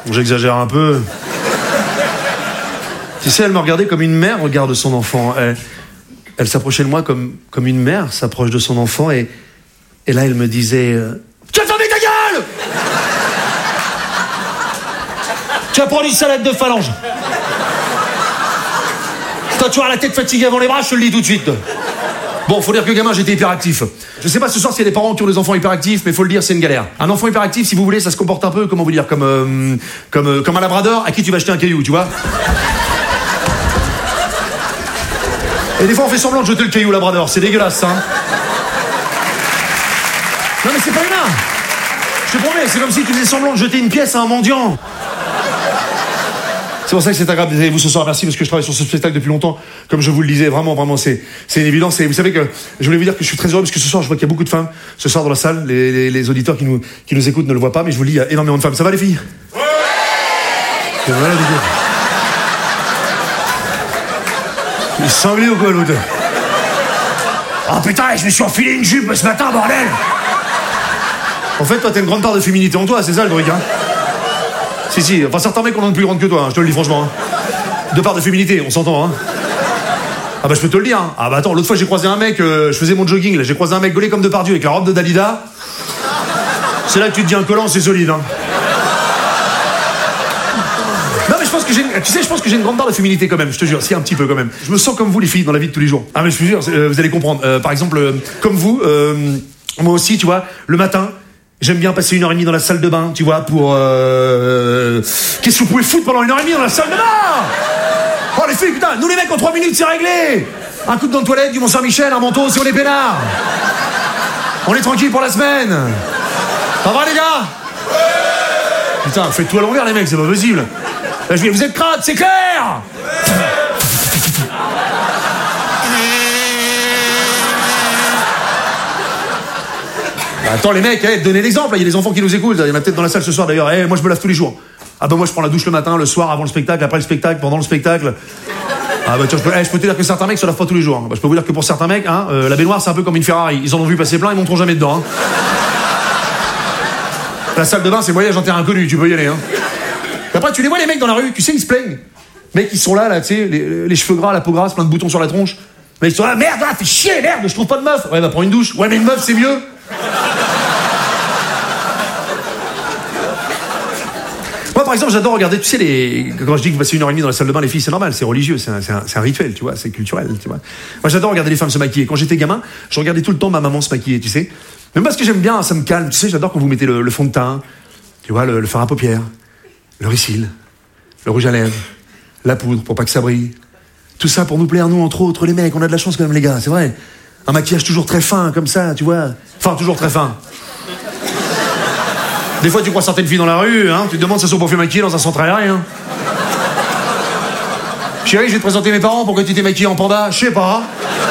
J'exagère un peu. Tu sais, elle me regardait comme une mère regarde son enfant. Elle s'approchait de moi comme une mère s'approche de son enfant et là, elle me disait tu as fermé ta gueule. Tu vas prendre une salade de phalange. Toi, tu auras la tête fatiguée avant les bras, je te le dis tout de suite. Bon, faut dire que gamin, j'étais hyperactif. Je sais pas ce soir s'il y a des parents qui ont des enfants hyperactifs, mais faut le dire, c'est une galère. Un enfant hyperactif, si vous voulez, ça se comporte un peu, comment vous dire, comme un labrador à qui tu vas acheter un caillou, tu vois. Et des fois, on fait semblant de jeter le caillou au labrador, c'est dégueulasse, hein. Non, mais c'est pas humain. Je te promets, c'est comme si tu faisais semblant de jeter une pièce à un mendiant. C'est pour ça que c'est agréable d'être vous ce soir. Merci parce que je travaille sur ce spectacle depuis longtemps. Comme je vous le disais, vraiment, c'est une évidence. Et vous savez que je voulais vous dire que je suis très heureux parce que ce soir, je vois qu'il y a beaucoup de femmes ce soir dans la salle. Les auditeurs qui nous écoutent ne le voient pas, mais je vous le dis, il y a énormément de femmes. Ça va les filles? Ouais. Voilà, il est sanglé ou quoi l'autre? Oh putain, je me suis enfilé une jupe ce matin, bordel! En fait, toi, t'as une grande part de féminité en toi, c'est ça le truc, hein? Si, enfin certains mecs en ont de plus grande que toi, hein, je te le dis franchement. Hein. De part de féminité, on s'entend, hein. Ah bah je peux te le dire, hein. Ah bah attends, l'autre fois j'ai croisé un mec, je faisais mon jogging, là, j'ai croisé un mec gaulé comme Depardieu avec la robe de Dalida. C'est là que tu te dis un collant, c'est solide, hein. Non mais je pense que j'ai une grande part de féminité quand même, je te jure, si un petit peu quand même. Je me sens comme vous les filles dans la vie de tous les jours. Ah mais je te jure, vous allez comprendre. Par exemple, comme vous, moi aussi, tu vois, le matin, j'aime bien passer 1h30 dans la salle de bain, tu vois, pour... Qu'est-ce que vous pouvez foutre pendant 1h30 dans la salle de bain? Oh les filles, putain, nous les mecs en 3 minutes c'est réglé. Un coup de dans de toilette, du Mont-Saint-Michel, un manteau si on est peinard. On est tranquille pour la semaine. Ça va les gars? Putain, faites tout à l'envers les mecs, c'est pas possible. Là je vais, vous êtes crades, c'est clair. Attends les mecs, donnez l'exemple, il y a des enfants qui nous écoutent, il y en a peut-être dans la salle ce soir d'ailleurs. Moi je me lave tous les jours. Ah bah moi je prends la douche le matin, le soir, avant le spectacle, après le spectacle, pendant le spectacle. Ah bah tiens, je peux te dire que certains mecs se lavent pas tous les jours. Bah, je peux vous dire que pour certains mecs, la baignoire c'est un peu comme une Ferrari. Ils en ont vu passer plein, ils monteront jamais dedans. La salle de bain c'est voyage en terre inconnue, tu peux y aller. Et après tu les vois les mecs dans la rue, tu sais ils se plaignent. Mecs ils sont là, tu sais, les cheveux gras, la peau grasse, plein de boutons sur la tronche. Mais ils sont là, merde, fais chier, merde, je trouve pas de meuf. Ouais bah prends une douche. Ouais mais une meuf c'est mieux. Moi, par exemple, j'adore regarder, tu sais, quand je dis que vous passez 1h30 dans la salle de bain, les filles, c'est normal, c'est religieux, c'est un rituel, tu vois, c'est culturel, tu vois. Moi, j'adore regarder les femmes se maquiller. Quand j'étais gamin, je regardais tout le temps ma maman se maquiller, tu sais. Même parce que j'aime bien, ça me calme, tu sais, j'adore quand vous mettez le fond de teint, tu vois, le fard à paupières, le ricil, le rouge à lèvres, la poudre pour pas que ça brille. Tout ça pour nous plaire, nous, entre autres, les mecs, on a de la chance quand même, les gars, c'est vrai. Un maquillage toujours très fin, comme ça, tu vois. Enfin, toujours très fin. Des fois, tu crois certaines filles dans la rue, tu te demandes si elles sont pas fait maquiller dans un centre aérien. Chérie, je vais te présenter mes parents, pourquoi tu t'es maquillée en panda? Je sais pas.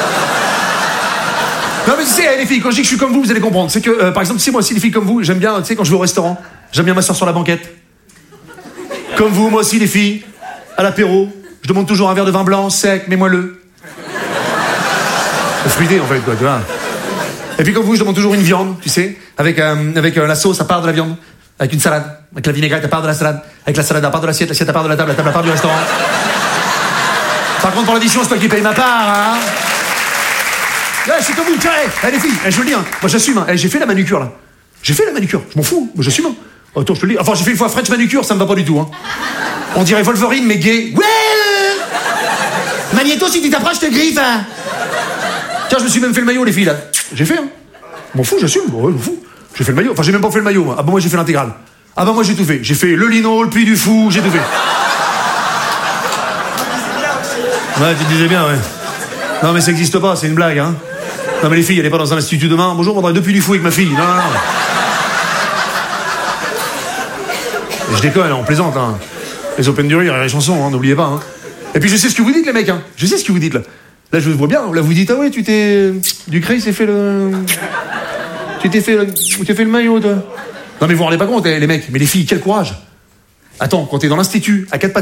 Non mais tu sais, les filles, quand je dis que je suis comme vous allez comprendre. C'est que, par exemple, si moi aussi, les filles comme vous, j'aime bien, tu sais, quand je vais au restaurant, j'aime bien m'asseoir sur la banquette. Comme vous, moi aussi, les filles, à l'apéro, je demande toujours un verre de vin blanc, sec, mais moelleux. Fruité, en fait, quoi, tu vois. Et puis comme vous, je demande toujours une viande, tu sais, avec la sauce à part de la viande, avec une salade, avec la vinaigrette à part de la salade, avec la salade à part de l'assiette à part de la table à part du restaurant. Par contre, pour l'addition, c'est toi qui paye ma part, Ouais, je suis comme vous, tiens, les filles, je veux le dire, moi j'assume, j'ai fait la manucure, là. J'ai fait la manucure, je m'en fous, moi j'assume. Attends, je te le dis, enfin, j'ai fait une fois French manucure, ça me va pas du tout, On dirait Wolverine, mais gay. Ouais Magnéto, si tu t'approches, je te griffe, Tiens, je me suis même fait le maillot, les filles, là. J'ai fait, M'en fous, j'assume. Ouais, m'en fous. J'ai fait le maillot. Enfin, j'ai même pas fait le maillot, moi. Ah bah moi, j'ai fait l'intégrale. Ah bah moi, j'ai tout fait. J'ai fait le lino, le Puy du Fou, j'ai tout fait. Ouais, tu te disais bien, ouais. Non, mais ça existe pas, c'est une blague, Non, mais les filles, elle est pas dans un institut demain. Bonjour, on voudrait 2 Puy du Fou avec ma fille. Non. Et je déconne, on plaisante, Les Open du Rire et les chansons, n'oubliez pas, Et puis je sais ce que vous dites, les mecs, Je sais ce que vous dites, là. Là, je vois bien. Là, vous dites, ah ouais, Ducré, s'est fait le... Tu t'es fait le maillot, toi. Non, mais vous vous rendez pas compte, les mecs. Mais les filles, quel courage. Attends, quand t'es dans l'institut, à 4 pattes